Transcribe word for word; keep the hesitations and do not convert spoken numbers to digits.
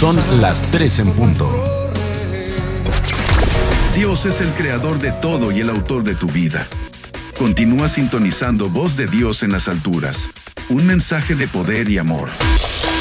Son las tres en punto. Dios es el creador de todo y el autor de tu vida. Continúa sintonizando Voz de Dios en las alturas. Un mensaje de poder y amor.